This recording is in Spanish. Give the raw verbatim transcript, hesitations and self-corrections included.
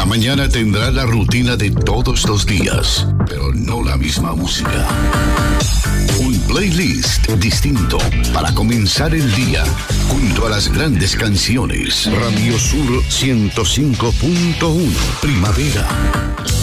mañana tendrá la rutina de todos los días, pero no la misma música. Un playlist distinto para comenzar el día junto a las grandes canciones. Radio Sur ciento cinco punto uno, Primavera.